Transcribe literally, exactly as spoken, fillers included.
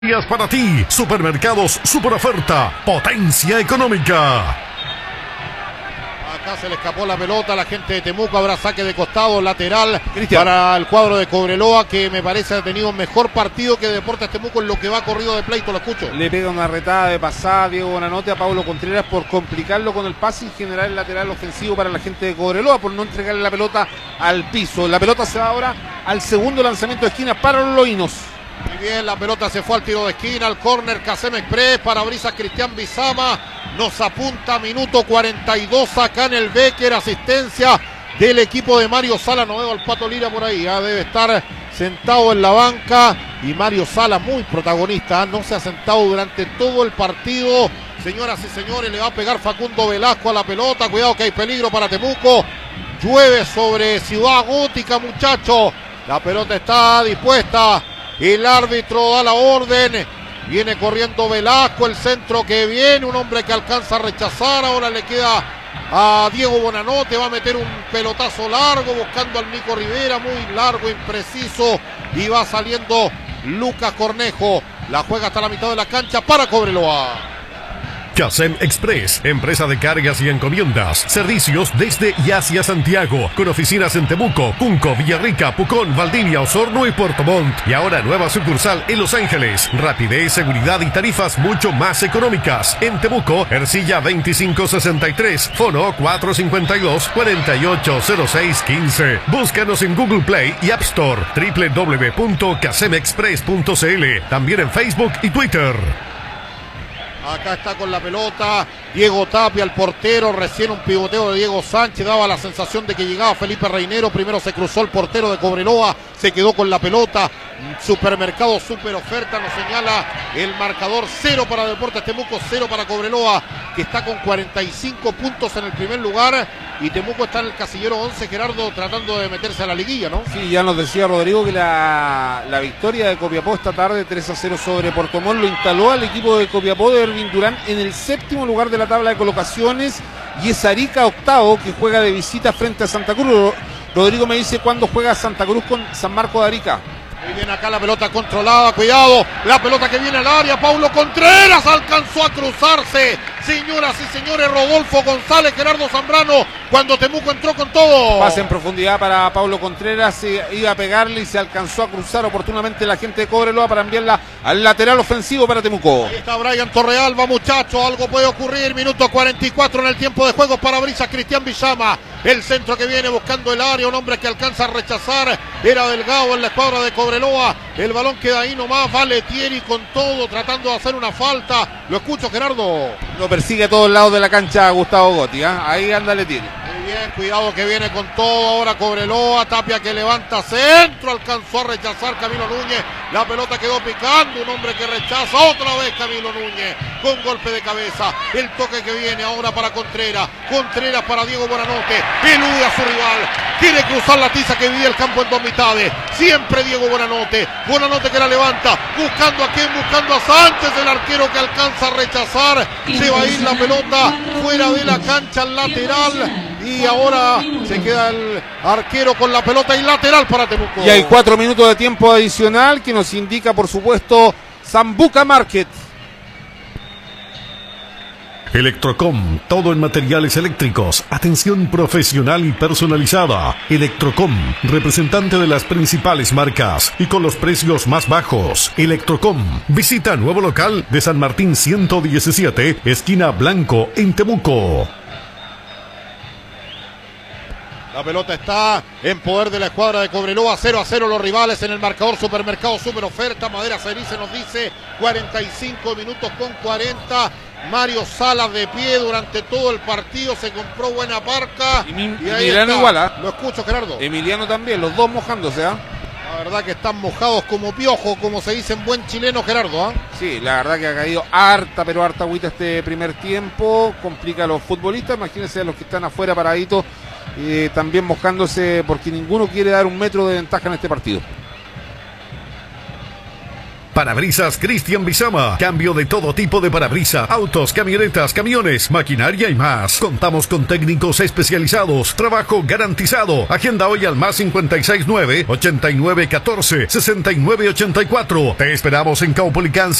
Para ti, Supermercados Super Oferta, potencia económica. Acá se le escapó la pelota a la gente de Temuco, habrá saque de costado lateral Cristian. Para el cuadro de Cobreloa, que me parece ha tenido un mejor partido que Deportes Temuco en lo que va corrido de pleito, lo escucho. Le pega una retada de pasada Diego Bonanote a Pablo Contreras por complicarlo con el pase y generar el lateral ofensivo para la gente de Cobreloa, por no entregarle la pelota al piso. La pelota se va ahora al segundo lanzamiento de esquina para los loínos. Muy bien, la pelota se fue al tiro de esquina, al córner Casem Express, parabrisas Cristian Bizama, nos apunta minuto cuarenta y dos acá en el Becker, asistencia del equipo de Mario Sala, no veo al Pato Lira por ahí, ¿eh? Debe estar sentado en la banca y Mario Sala muy protagonista, ¿eh? No se ha sentado durante todo el partido, señoras y señores, le va a pegar Facundo Velasco a la pelota, cuidado que hay peligro para Temuco, llueve sobre Ciudad Gótica, muchachos, la pelota está dispuesta. El árbitro da la orden, viene corriendo Velasco, el centro que viene, un hombre que alcanza a rechazar, ahora le queda a Diego Bonanote, va a meter un pelotazo largo buscando al Nico Rivera, muy largo, impreciso, y va saliendo Lucas Cornejo, la juega hasta la mitad de la cancha para Cobreloa. Casem Express, empresa de cargas y encomiendas, servicios desde y hacia Santiago, con oficinas en Temuco, Cunco, Villarrica, Pucón, Valdivia, Osorno y Puerto Montt. Y ahora nueva sucursal en Los Ángeles. Rapidez, seguridad y tarifas mucho más económicas. En Temuco, Ercilla veinticinco sesenta y tres, fono cuatro cinco dos, cuatro ocho cero seis uno cinco. Búscanos en Google Play y App Store, doble u doble u doble u punto casem express punto c l. También en Facebook y Twitter. Acá está con la pelota Diego Tapia, el portero, recién un pivoteo de Diego Sánchez, daba la sensación de que llegaba Felipe Reinero, primero se cruzó el portero de Cobreloa, se quedó con la pelota, Supermercado Super Oferta nos señala el marcador, cero para Deportes Temuco, cero para Cobreloa, que está con cuarenta y cinco puntos en el primer lugar, y Temuco está en el casillero once, Gerardo, tratando de meterse a la liguilla, ¿no? Sí, ya nos decía Rodrigo que la, la victoria de Copiapó esta tarde, tres a cero sobre Puerto Montt, lo instaló al equipo de Copiapó de Ervin Durán en el séptimo lugar de la tabla de colocaciones, y es Arica octavo, que juega de visita frente a Santa Cruz. Rodrigo me dice cuándo juega Santa Cruz con San Marcos de Arica. Muy bien acá la pelota controlada, cuidado, la pelota que viene al área, Paulo Contreras alcanzó a cruzarse, señoras y señores, Rodolfo González, Gerardo Zambrano, cuando Temuco entró con todo. Pase en profundidad para Paulo Contreras, se iba a pegarle y se alcanzó a cruzar oportunamente la gente de Cobreloa para enviarla al lateral ofensivo para Temuco. Ahí está Brian Torrealba, muchachos, algo puede ocurrir, minuto cuarenta y cuatro en el tiempo de juego, parabrisas Cristian Villama, el centro que viene buscando el área, un hombre que alcanza a rechazar, era Delgado en la escuadra de Cobreloa, el balón queda ahí nomás, Valetieri con todo, tratando de hacer una falta, lo escucho Gerardo. Lo persigue a todos lados de la cancha Gustavo Gotti, ¿eh? Ahí anda Letieri. Muy bien, cuidado que viene con todo ahora Cobreloa, Tapia que levanta centro, alcanzó a rechazar Camilo Núñez, la pelota quedó picando, un hombre que rechaza otra vez Camilo Núñez, con golpe de cabeza, el toque que viene ahora para Contreras, Contreras para Diego Bonanote, elude a su rival, quiere cruzar la tiza que divide el campo en dos mitades, siempre Diego Bonanote, Bonanote que la levanta, buscando a quién, buscando a Sánchez, el arquero que alcanza a rechazar, se va a ir la pelota fuera de la cancha al lateral, y ahora se queda el arquero con la pelota y lateral para Temuco. Y hay cuatro minutos de tiempo adicional que nos indica, por supuesto, Zambuca Market. Electrocom, todo en materiales eléctricos, atención profesional y personalizada. Electrocom, representante de las principales marcas y con los precios más bajos. Electrocom, visita nuevo local de San Martín ciento diecisiete, esquina Blanco, en Temuco. La pelota está en poder de la escuadra de Cobreloa, cero a cero los rivales en el marcador. Supermercado Super Oferta, Madera Cerice nos dice cuarenta y cinco minutos con cuarenta. Mario Salas de pie durante todo el partido, se compró buena parca. Y, mi, y ahí Emiliano igual, ¿eh? Lo escucho, Gerardo. Emiliano también, los dos mojándose, ¿ah? ¿eh? La verdad que están mojados como piojo, como se dice en buen chileno, Gerardo. ¿eh? Sí, la verdad que ha caído harta, pero harta agüita este primer tiempo. Complica a los futbolistas, imagínense a los que están afuera paraditos. Eh, también mojándose porque ninguno quiere dar un metro de ventaja en este partido. Parabrisas Cristian Bizama. Cambio de todo tipo de parabrisas, autos, camionetas, camiones, maquinaria y más. Contamos con técnicos especializados. Trabajo garantizado. Agenda hoy al más cincuenta y seis nueve, ochenta y nueve catorce, sesenta y nueve ochenta y cuatro. Te esperamos en Caupolicán